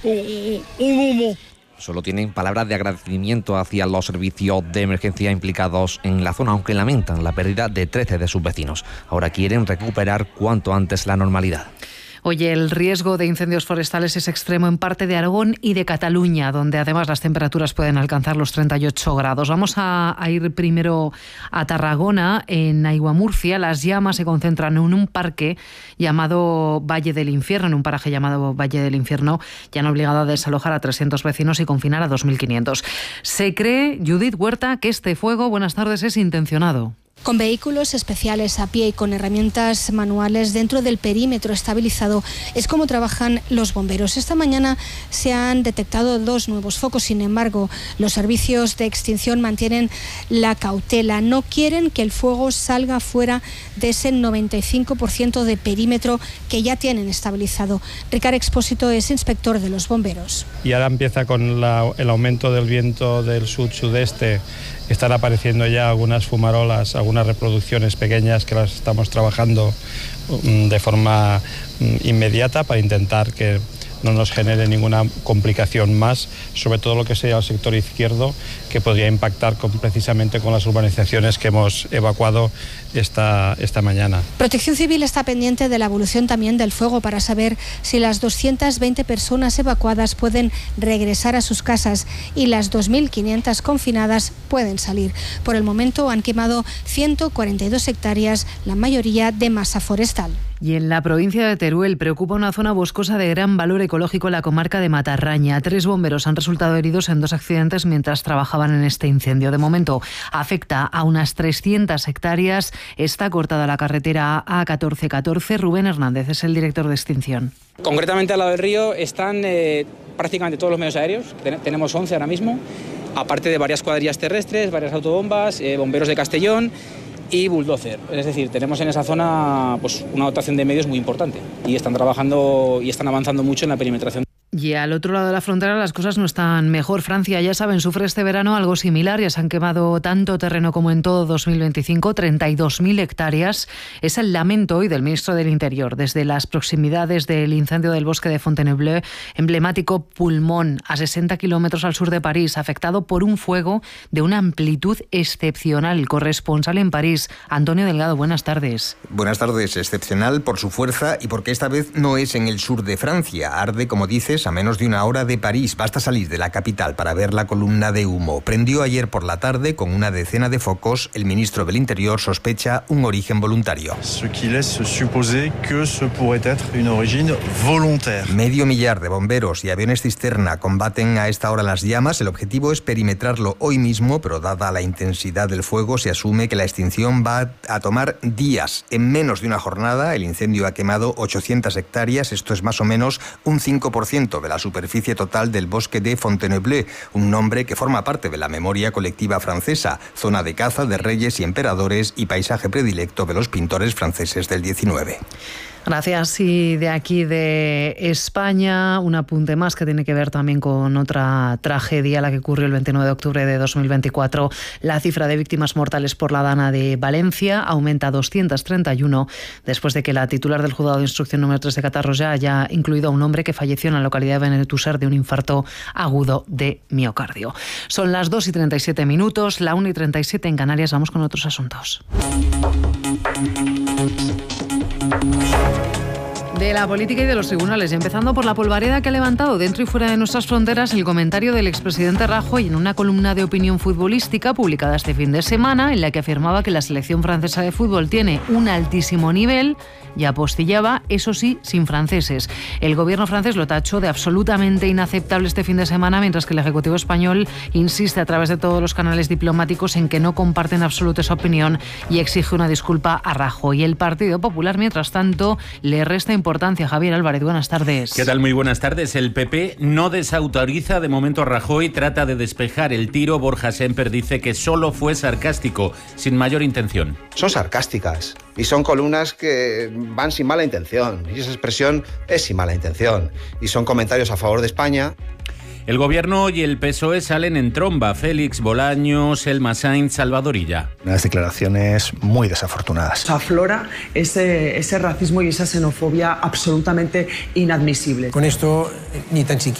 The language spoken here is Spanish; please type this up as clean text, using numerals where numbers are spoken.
un humo. Solo tienen palabras de agradecimiento hacia los servicios de emergencia implicados en la zona, aunque lamentan la pérdida de 13 de sus vecinos. Ahora quieren recuperar cuanto antes la normalidad. Oye, el riesgo de incendios forestales es extremo en parte de Aragón y de Cataluña, donde además las temperaturas pueden alcanzar los 38 grados. Vamos a ir primero a Tarragona, en Aiguamurcia. Las llamas se concentran en un parque llamado Valle del Infierno, en un paraje llamado Valle del Infierno, y han obligado a desalojar a 300 vecinos y confinar a 2.500. Se cree, Judith Huerta, que este fuego, buenas tardes, es intencionado. Con vehículos especiales a pie y con herramientas manuales dentro del perímetro estabilizado es como trabajan los bomberos. Esta mañana se han detectado 2 nuevos focos, sin embargo, los servicios de extinción mantienen la cautela. No quieren que el fuego salga fuera de ese 95% de perímetro que ya tienen estabilizado. Ricard Expósito es inspector de los bomberos. Y ahora empieza con el aumento del viento del sud-sudeste. Están apareciendo ya algunas fumarolas, algunas reproducciones pequeñas que las estamos trabajando de forma inmediata para intentar que no nos genere ninguna complicación más, sobre todo lo que sea el sector izquierdo, que podría impactar precisamente con las urbanizaciones que hemos evacuado esta mañana. Protección Civil está pendiente de la evolución también del fuego para saber si las 220 personas evacuadas pueden regresar a sus casas y las 2.500 confinadas pueden salir. Por el momento han quemado 142 hectáreas, la mayoría de masa forestal. Y en la provincia de Teruel preocupa una zona boscosa de gran valor ecológico en la comarca de Matarraña. 3 bomberos han resultado heridos en 2 accidentes mientras trabajaban en este incendio. De momento afecta a unas 300 hectáreas. Está cortada la carretera A1414. Rubén Hernández es el director de extinción. Concretamente al lado del río están prácticamente todos los medios aéreos. Tenemos 11 ahora mismo, aparte de varias cuadrillas terrestres, varias autobombas, bomberos de Castellón y bulldozer. Es decir, tenemos en esa zona pues una dotación de medios muy importante y están trabajando y están avanzando mucho en la perimetración. Y al otro lado de la frontera las cosas no están mejor. Francia, ya saben, sufre este verano algo similar. Ya se han quemado tanto terreno como en todo 2025, 32.000 hectáreas. Es el lamento hoy del ministro del Interior. Desde las proximidades del incendio del bosque de Fontainebleau, emblemático pulmón a 60 kilómetros al sur de París, afectado por un fuego de una amplitud excepcional. El corresponsal en París, Antonio Delgado, buenas tardes. Buenas tardes. Excepcional por su fuerza y porque esta vez no es en el sur de Francia. Arde, como dices, a menos de una hora de París. Basta salir de la capital para ver la columna de humo. Prendió ayer por la tarde con una decena de focos. El ministro del Interior sospecha un origen voluntario. Medio millar de bomberos y aviones cisterna combaten a esta hora las llamas. El objetivo es perimetrarlo hoy mismo, pero dada la intensidad del fuego, se asume que la extinción va a tomar días. En menos de una jornada, el incendio ha quemado 800 hectáreas. Esto es más o menos un 5% de la superficie total del bosque de Fontainebleau, un nombre que forma parte de la memoria colectiva francesa, zona de caza de reyes y emperadores y paisaje predilecto de los pintores franceses del 19. Gracias. Y de aquí de España, un apunte más que tiene que ver también con otra tragedia, la que ocurrió el 29 de octubre de 2024. La cifra de víctimas mortales por la dana de Valencia aumenta a 231 después de que la titular del juzgado de instrucción número 3 de Catarroja haya incluido a un hombre que falleció en la localidad de Benetússer de un infarto agudo de miocardio. Son las 2:37, la 1:37 en Canarias. Vamos con otros asuntos. De la política y de los tribunales, empezando por la polvareda que ha levantado dentro y fuera de nuestras fronteras el comentario del expresidente Rajoy en una columna de opinión futbolística publicada este fin de semana, en la que afirmaba que la selección francesa de fútbol tiene un altísimo nivel y apostillaba, eso sí, sin franceses. El gobierno francés lo tachó de absolutamente inaceptable este fin de semana, mientras que el Ejecutivo español insiste a través de todos los canales diplomáticos en que no comparte en absoluto esa opinión y exige una disculpa a Rajoy. El Partido Popular, mientras tanto, le resta importancia. Javier Álvarez, buenas tardes. ¿Qué tal? Muy buenas tardes. El PP no desautoriza de momento a Rajoy, trata de despejar el tiro. Borja Semper dice que solo fue sarcástico, sin mayor intención. Son sarcásticas y son columnas que van sin mala intención, y esa expresión es sin mala intención, y son comentarios a favor de España. El Gobierno y el PSOE salen en tromba. Félix Bolaños, Selma Sainz, Salvador Illa. Unas declaraciones muy desafortunadas. Aflora ese racismo y esa xenofobia absolutamente inadmisible. Con esto ni tan siquiera